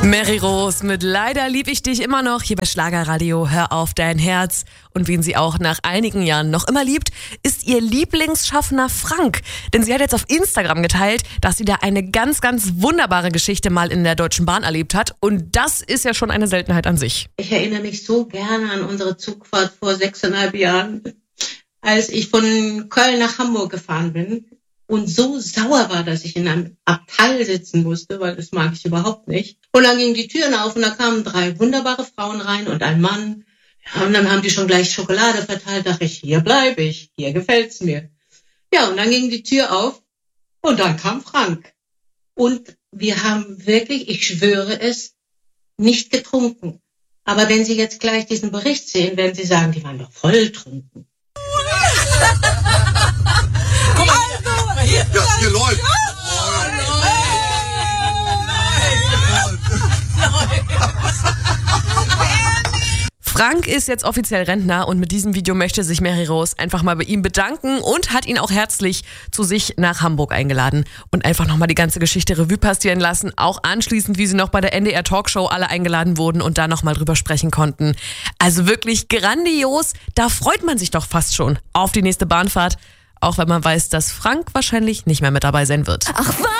Mary Rose mit Leider lieb ich dich immer noch hier bei Schlagerradio. Hör auf dein Herz. Und wen sie auch nach einigen Jahren noch immer liebt, ist ihr Lieblingsschaffner Frank. Denn sie hat jetzt auf Instagram geteilt, dass sie da eine ganz, ganz wunderbare Geschichte mal in der Deutschen Bahn erlebt hat. Und das ist ja schon eine Seltenheit an sich. Ich erinnere mich so gerne an unsere Zugfahrt vor 6,5 Jahren, als ich von Köln nach Hamburg gefahren bin und so sauer war, dass ich in einem Abteil sitzen musste, weil das mag ich überhaupt nicht. Und dann gingen die Türen auf und da kamen 3 wunderbare Frauen rein und ein Mann. Ja, und dann haben die schon gleich Schokolade verteilt. Dachte ich, hier bleibe ich, hier gefällt's mir. Ja, und dann ging die Tür auf und dann kam Frank. Und wir haben wirklich, ich schwöre es, nicht getrunken. Aber wenn Sie jetzt gleich diesen Bericht sehen, werden Sie sagen, die waren doch volltrunken. Guck mal, hier läuft. Frank ist jetzt offiziell Rentner und mit diesem Video möchte sich Mary Rose einfach mal bei ihm bedanken und hat ihn auch herzlich zu sich nach Hamburg eingeladen und einfach nochmal die ganze Geschichte Revue passieren lassen, auch anschließend, wie sie noch bei der NDR Talkshow alle eingeladen wurden und da nochmal drüber sprechen konnten. Also wirklich grandios, da freut man sich doch fast schon auf die nächste Bahnfahrt, auch wenn man weiß, dass Frank wahrscheinlich nicht mehr mit dabei sein wird.